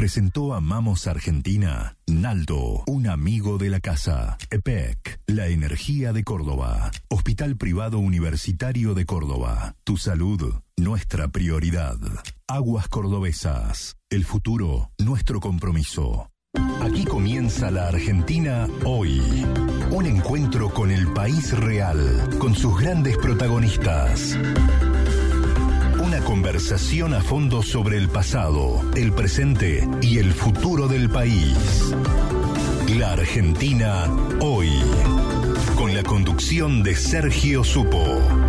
Presentó Amamos Argentina, Naldo, un amigo de la casa. EPEC, la energía de Córdoba. Hospital Privado Universitario de Córdoba. Tu salud, nuestra prioridad. Aguas Cordobesas, el futuro, nuestro compromiso. Aquí comienza la Argentina hoy. Un encuentro con el país real, con sus grandes protagonistas. Una conversación a fondo sobre el pasado, el presente y el futuro del país. La Argentina hoy. Con la conducción de Sergio Supo.